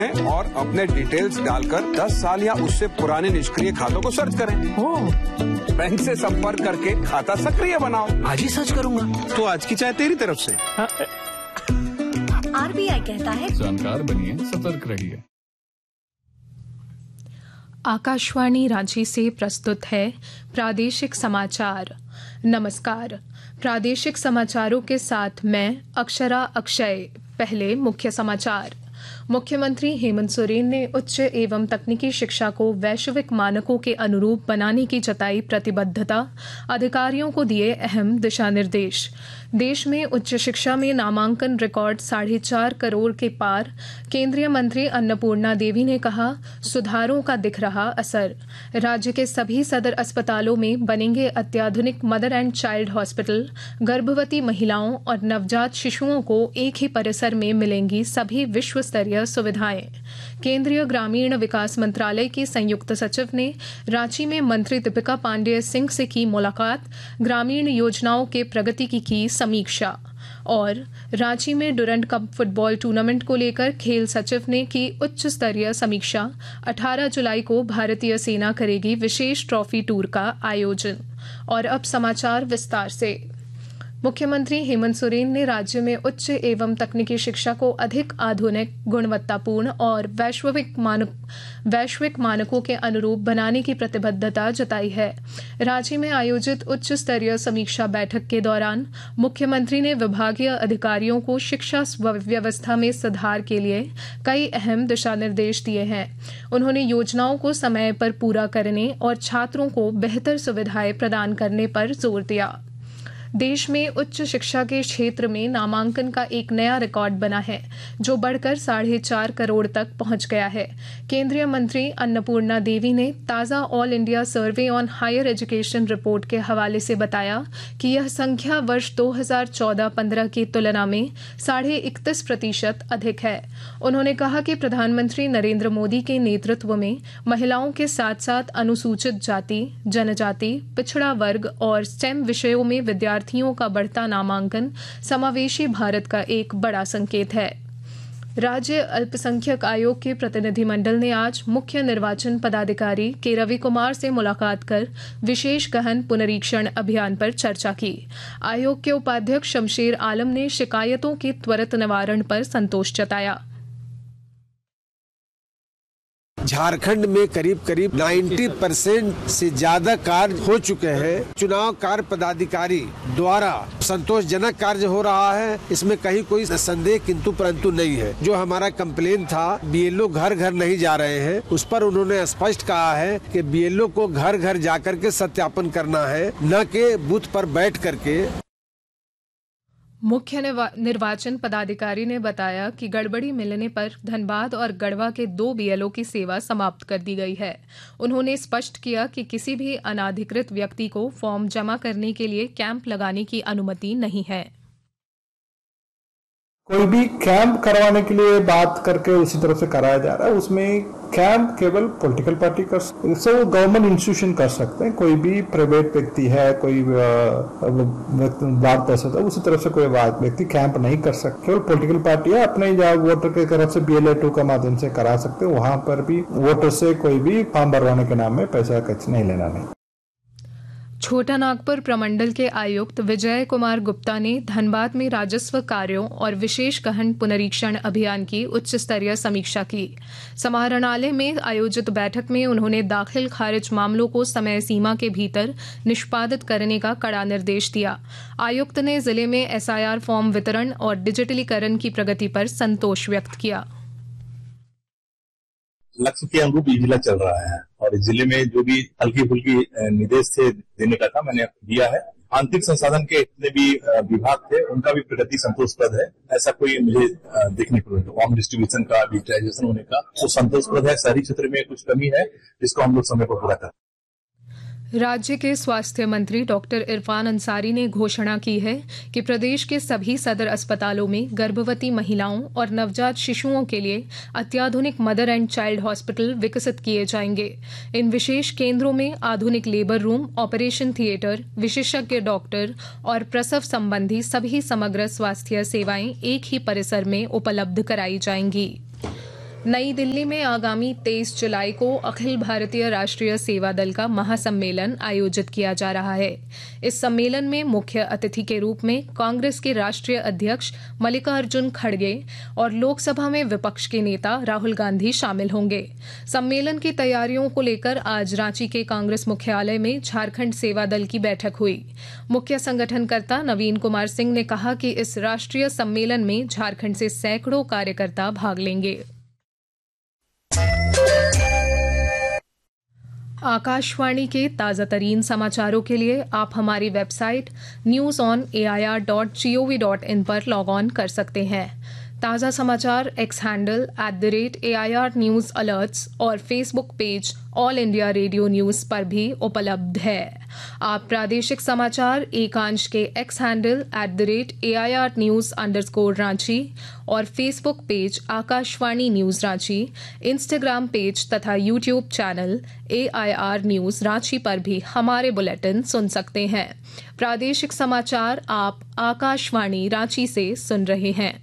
और अपने डिटेल्स डालकर 10 साल या उससे पुराने निष्क्रिय खातों को सर्च करें। बैंक से संपर्क करके खाता सक्रिय बनाओ। आज ही सर्च करूंगा। तो आज की चाय तेरी तरफ से। आरबीआई कहता है जानकार बनिए, सतर्क रहिए। आकाशवाणी रांची से प्रस्तुत है प्रादेशिक समाचार। नमस्कार, प्रादेशिक समाचारों के साथ मैं अक्षरा अक्षय। पहले मुख्य समाचार। मुख्यमंत्री हेमंत सोरेन ने उच्च एवं तकनीकी शिक्षा को वैश्विक मानकों के अनुरूप बनाने की जताई प्रतिबद्धता, अधिकारियों को दिए अहम दिशा निर्देश। देश में उच्च शिक्षा में नामांकन रिकॉर्ड 4.5 करोड़ के पार। केंद्रीय मंत्री अन्नपूर्णा देवी ने कहा, सुधारों का दिख रहा असर। राज्य के सभी सदर अस्पतालों में बनेंगे अत्याधुनिक मदर एंड चाइल्ड हॉस्पिटल। गर्भवती महिलाओं और नवजात शिशुओं को एक ही परिसर में मिलेंगी सभी विश्व स्तरीय सुविधाएं। केंद्रीय ग्रामीण विकास मंत्रालय की संयुक्त सचिव ने रांची में मंत्री दीपिका पांडेय सिंह से की मुलाकात। ग्रामीण योजनाओं के प्रगति की समीक्षा। और रांची में डुरंड कप फुटबॉल टूर्नामेंट को लेकर खेल सचिव ने की उच्च स्तरीय समीक्षा। 18 जुलाई को भारतीय सेना करेगी विशेष ट्रॉफी टूर का आयोजन। और अब समाचार विस्तार से। मुख्यमंत्री हेमंत सोरेन ने राज्य में उच्च एवं तकनीकी शिक्षा को अधिक आधुनिक, गुणवत्तापूर्ण और वैश्विक मानकों के अनुरूप बनाने की प्रतिबद्धता जताई है। रांची में आयोजित उच्च स्तरीय समीक्षा बैठक के दौरान मुख्यमंत्री ने विभागीय अधिकारियों को शिक्षा व्यवस्था में सुधार के लिए कई अहम दिशा निर्देश दिए हैं। उन्होंने योजनाओं को समय पर पूरा करने और छात्रों को बेहतर सुविधाएं प्रदान करने पर जोर दिया। देश में उच्च शिक्षा के क्षेत्र में नामांकन का एक नया रिकॉर्ड बना है, जो बढ़कर 4.5 करोड़ तक पहुंच गया है। केंद्रीय मंत्री अन्नपूर्णा देवी ने ताज़ा all India survey on higher education report के हवाले से बताया कि यह संख्या वर्ष 2014-15 की तुलना में 31.5% अधिक है। उन्होंने कहा कि प्रधानमंत्री नरेंद्र मोदी के नेतृत्व में महिलाओं के साथ साथ अनुसूचित जाति, जनजाति, पिछड़ा वर्ग और स्टेम विषयों में विद्यार्थियों का बढ़ता नामांकन समावेशी भारत का एक बड़ा संकेत है। राज्य अल्पसंख्यक आयोग के प्रतिनिधिमंडल ने आज मुख्य निर्वाचन पदाधिकारी के रवि कुमार से मुलाकात कर विशेष गहन पुनरीक्षण अभियान पर चर्चा की। आयोग के उपाध्यक्ष शमशेर आलम ने शिकायतों के त्वरित निवारण पर संतोष जताया। झारखंड में करीब 90% से ज्यादा कार्य हो चुके हैं। चुनाव कार्य पदाधिकारी द्वारा संतोषजनक कार्य हो रहा है, इसमें कहीं कोई संदेह किंतु परंतु नहीं है। जो हमारा कंप्लेन था, बीएलओ घर घर नहीं जा रहे हैं, उस पर उन्होंने स्पष्ट कहा है कि बीएलओ को घर घर जाकर के सत्यापन करना है, न कि बूथ पर बैठ करके। मुख्य निर्वाचन पदाधिकारी ने बताया कि गड़बड़ी मिलने पर धनबाद और गढ़वा के 2 बीएलओ की सेवा समाप्त कर दी गई है। उन्होंने स्पष्ट किया कि किसी भी अनाधिकृत व्यक्ति को फॉर्म जमा करने के लिए कैंप लगाने की अनुमति नहीं है। कोई भी कैंप करवाने के लिए बात करके उसी तरह से कराया जा रहा है। उसमें कैंप केवल पॉलिटिकल पार्टी कर सकते, इससे वो गवर्नमेंट इंस्टीट्यूशन कर सकते हैं। कोई भी प्राइवेट व्यक्ति है, कोई बात कर सकता है, उसी तरह से कोई व्यक्ति कैंप नहीं कर सकते। केवल पॉलिटिकल पार्टी है अपने या वोटर के तरफ से BLA 2 का माध्यम से करा सकते हैं। वहां पर भी वोटर से कोई भी फॉर्म भरवाने के नाम में पैसा कुछ नहीं लेना नहीं। छोटा नागपुर प्रमंडल के आयुक्त विजय कुमार गुप्ता ने धनबाद में राजस्व कार्यों और विशेष गहन पुनरीक्षण अभियान की उच्च स्तरीय समीक्षा की। समाहरणालय में आयोजित बैठक में उन्होंने दाखिल खारिज मामलों को समय सीमा के भीतर निष्पादित करने का कड़ा निर्देश दिया। आयुक्त ने जिले में SIR फॉर्म वितरण और डिजिटलीकरण की प्रगति पर संतोष व्यक्त किया। लक्ष्य के अनुरूप ये जिला चल रहा है और जिले में जो भी हल्की फुल्की निर्देश से देने का था मैंने दिया है। आंतरिक संसाधन के जितने भी विभाग थे उनका भी प्रगति संतोषप्रद है। ऐसा कोई मुझे देखने को मिला। फॉर्म डिस्ट्रीब्यूशन का, डिजिटाइजेशन होने का तो संतोषप्रद है। शहरी क्षेत्र में कुछ कमी है जिसको हम लोग समय पर पूरा करें। राज्य के स्वास्थ्य मंत्री डॉक्टर इरफान अंसारी ने घोषणा की है कि प्रदेश के सभी सदर अस्पतालों में गर्भवती महिलाओं और नवजात शिशुओं के लिए अत्याधुनिक मदर एंड चाइल्ड हॉस्पिटल विकसित किए जाएंगे। इन विशेष केंद्रों में आधुनिक लेबर रूम, ऑपरेशन थिएटर, विशेषज्ञ डॉक्टर और प्रसव संबंधी सभी समग्र स्वास्थ्य सेवाएं एक ही परिसर में उपलब्ध कराई जाएंगी। नई दिल्ली में आगामी 23 जुलाई को अखिल भारतीय राष्ट्रीय सेवा दल का महासम्मेलन आयोजित किया जा रहा है। इस सम्मेलन में मुख्य अतिथि के रूप में कांग्रेस के राष्ट्रीय अध्यक्ष मल्लिकार्जुन खड़गे और लोकसभा में विपक्ष के नेता राहुल गांधी शामिल होंगे। सम्मेलन की तैयारियों को लेकर आज रांची के कांग्रेस मुख्यालय में झारखंड सेवा दल की बैठक हुई। मुख्य संगठनकर्ता नवीन कुमार सिंह ने कहा कि इस राष्ट्रीय सम्मेलन में झारखंड से सैकड़ों कार्यकर्ता भाग लेंगे। आकाशवाणी के ताज़ा तरीन समाचारों के लिए आप हमारी वेबसाइट newsonair.gov.in पर लॉग ऑन कर सकते हैं। ताज़ा समाचार x handle @AIR news alerts और Facebook page all India radio news पर भी उपलब्ध है। आप प्रादेशिक समाचार एकांश के एक्स हैंडल @AIR न्यूज़_रांची और Facebook page Akashvani news Ranchi, Instagram page तथा YouTube channel AIR news Ranchi पर भी हमारे बुलेटिन सुन सकते हैं। प्रादेशिक समाचार आप आकाशवाणी रांची से सुन रहे हैं।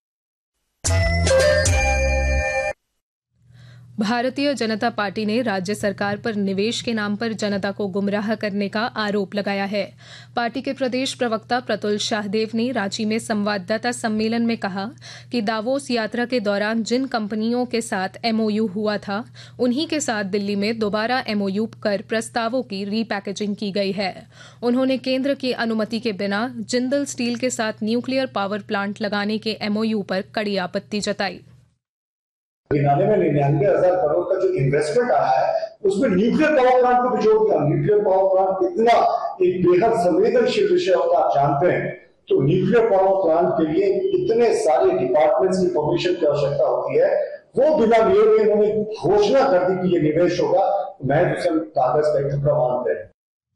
भारतीय जनता पार्टी ने राज्य सरकार पर निवेश के नाम पर जनता को गुमराह करने का आरोप लगाया है। पार्टी के प्रदेश प्रवक्ता प्रतुल शाहदेव ने रांची में संवाददाता सम्मेलन में कहा कि दावोस यात्रा के दौरान जिन कंपनियों के साथ MOU हुआ था, उन्हीं के साथ दिल्ली में दोबारा MOU कर प्रस्तावों की रीपैकेजिंग की गई है। उन्होंने केंद्र की अनुमति के बिना जिंदल स्टील के साथ न्यूक्लियर पावर प्लांट लगाने के MOU पर कड़ी आपत्ति जताई। गिनाने में 99,000 करोड़ का जो इन्वेस्टमेंट आया है उसमें न्यूक्लियर पावर प्लांट को भी जोड़ दिया। न्यूक्लियर पावर प्लांट कितना एक बेहद संवेदनशील विषय होता है आप जानते हैं, तो न्यूक्लियर पावर प्लांट के लिए इतने सारे डिपार्टमेंट्स की परमिशन की आवश्यकता होती है। वो बिना लिए हुए उन्होंने घोषणा कर दी कि ये निवेश होगा। मैं उसे कागज पर मानते हैं।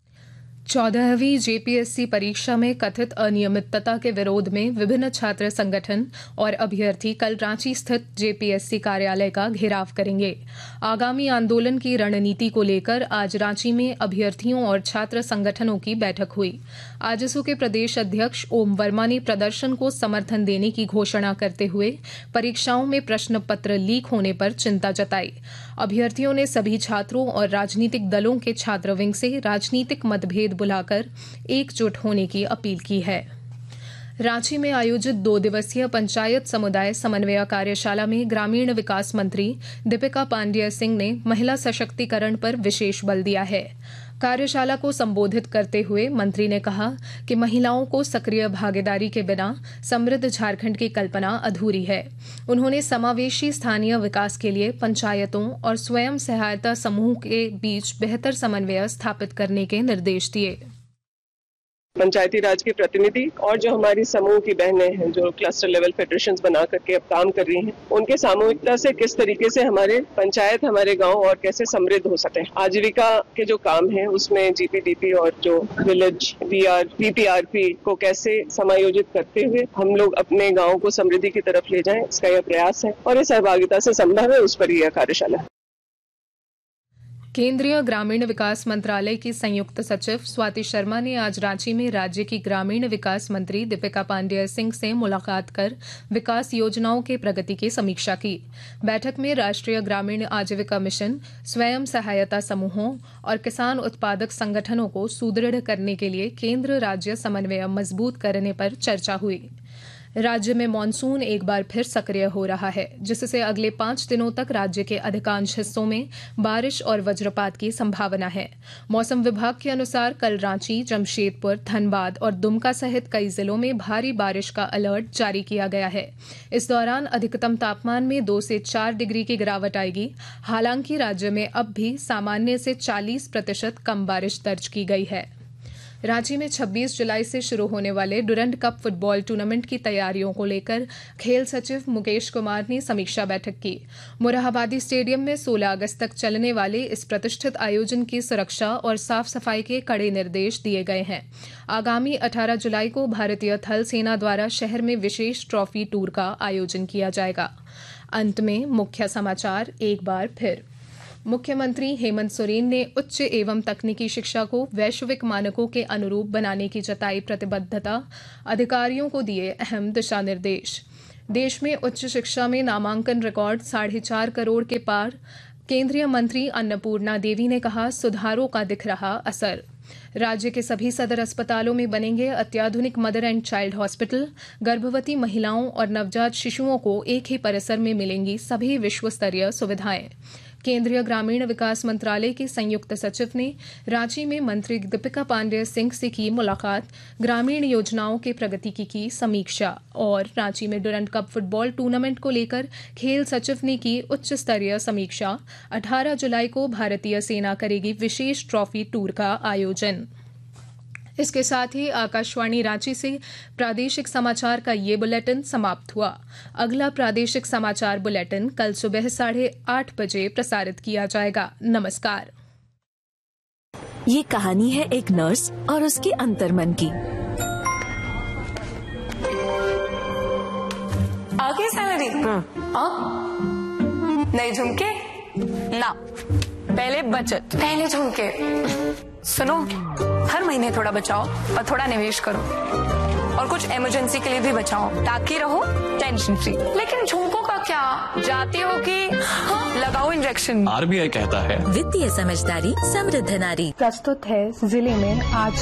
14वीं JPSC परीक्षा में कथित अनियमितता के विरोध में विभिन्न छात्र संगठन और अभ्यर्थी कल रांची स्थित JPSC कार्यालय का घेराव करेंगे। आगामी आंदोलन की रणनीति को लेकर आज रांची में अभ्यर्थियों और छात्र संगठनों की बैठक हुई। आजसू के प्रदेश अध्यक्ष ओम वर्मा ने प्रदर्शन को समर्थन देने की घोषणा करते हुए परीक्षाओं में प्रश्न पत्र लीक होने पर चिंता जताई। अभ्यर्थियों ने सभी छात्रों और राजनीतिक दलों के छात्र विंग से राजनीतिक मतभेद बुलाकर एकजुट होने की अपील की है। रांची में आयोजित 2 दिवसीय पंचायत समुदाय समन्वय कार्यशाला में ग्रामीण विकास मंत्री दीपिका पांडेय सिंह ने महिला सशक्तिकरण पर विशेष बल दिया है। कार्यशाला को संबोधित करते हुए मंत्री ने कहा कि महिलाओं को सक्रिय भागीदारी के बिना समृद्ध झारखंड की कल्पना अधूरी है। उन्होंने समावेशी स्थानीय विकास के लिए पंचायतों और स्वयं सहायता समूह के बीच बेहतर समन्वय स्थापित करने के निर्देश दिए। पंचायती राज के प्रतिनिधि और जो हमारी समूह की बहनें हैं जो क्लस्टर लेवल फेडरेशंस बना करके अब काम कर रही हैं, उनके सामूहिकता से किस तरीके से हमारे पंचायत, हमारे गांव और कैसे समृद्ध हो सकते हैं। आजीविका के जो काम है उसमें GPDP और जो विलेज VR PPRP को कैसे समायोजित करते हुए हम लोग अपने गाँव को समृद्धि की तरफ ले जाएं, इसका यह प्रयास है और ये सहभागिता से संभव है, उस पर यह कार्यशाला है। केंद्रीय ग्रामीण विकास मंत्रालय की संयुक्त सचिव स्वाति शर्मा ने आज रांची में राज्य की ग्रामीण विकास मंत्री दीपिका पांडेय सिंह से मुलाकात कर विकास योजनाओं के प्रगति की समीक्षा की। बैठक में राष्ट्रीय ग्रामीण आजीविका मिशन, स्वयं सहायता समूहों और किसान उत्पादक संगठनों को सुदृढ़ करने के लिए केंद्र राज्य समन्वय मजबूत करने पर चर्चा हुई। राज्य में मानसून एक बार फिर सक्रिय हो रहा है, जिससे अगले 5 दिनों तक राज्य के अधिकांश हिस्सों में बारिश और वज्रपात की संभावना है। मौसम विभाग के अनुसार कल रांची, जमशेदपुर, धनबाद और दुमका सहित कई जिलों में भारी बारिश का अलर्ट जारी किया गया है। इस दौरान अधिकतम तापमान में 2 से 4 डिग्री की गिरावट आएगी। हालांकि राज्य में अब भी सामान्य से 40% कम बारिश दर्ज की गई है। रांची में 26 जुलाई से शुरू होने वाले डुरंड कप फुटबॉल टूर्नामेंट की तैयारियों को लेकर खेल सचिव मुकेश कुमार ने समीक्षा बैठक की। मुराहाबादी स्टेडियम में 16 अगस्त तक चलने वाले इस प्रतिष्ठित आयोजन की सुरक्षा और साफ सफाई के कड़े निर्देश दिए गए हैं। आगामी 18 जुलाई को भारतीय थल सेना द्वारा शहर में विशेष ट्रॉफी टूर का आयोजन किया जाएगा। अंत में मुख्य समाचार एक बार फिर। मुख्यमंत्री हेमंत सोरेन ने उच्च एवं तकनीकी शिक्षा को वैश्विक मानकों के अनुरूप बनाने की जताई प्रतिबद्धता, अधिकारियों को दिए अहम दिशा निर्देश। देश में उच्च शिक्षा में नामांकन रिकॉर्ड 4.5 करोड़ के पार। केंद्रीय मंत्री अन्नपूर्णा देवी ने कहा, सुधारों का दिख रहा असर। राज्य के सभी सदर अस्पतालों में बनेंगे अत्याधुनिक मदर एंड चाइल्ड हॉस्पिटल। गर्भवती महिलाओं और नवजात शिशुओं को एक ही परिसर में मिलेंगी सभी विश्व स्तरीय सुविधाएं। केंद्रीय ग्रामीण विकास मंत्रालय के संयुक्त सचिव ने रांची में मंत्री दीपिका पांडेय सिंह से की मुलाकात। ग्रामीण योजनाओं के प्रगति की समीक्षा। और रांची में डुरंड कप फुटबॉल टूर्नामेंट को लेकर खेल सचिव ने की उच्च स्तरीय समीक्षा। 18 जुलाई को भारतीय सेना करेगी विशेष ट्रॉफी टूर का आयोजन। इसके साथ ही आकाशवाणी रांची से प्रादेशिक समाचार का ये बुलेटिन समाप्त हुआ। अगला प्रादेशिक समाचार बुलेटिन कल सुबह 8:30 बजे प्रसारित किया जाएगा। नमस्कार। ये कहानी है एक नर्स और उसके अंतर्मन की। आगे सैलरी नहीं झुमके ना, पहले बचत, पहले झुमके। सुनो, हर महीने थोड़ा बचाओ और थोड़ा निवेश करो और कुछ इमरजेंसी के लिए भी बचाओ ताकि रहो टेंशन फ्री। लेकिन झुमकों का क्या, जाती हो कि लगाओ इंजेक्शन। RBI कहता है वित्तीय समझदारी समृद्ध नारी। प्रस्तुत है जिले में आज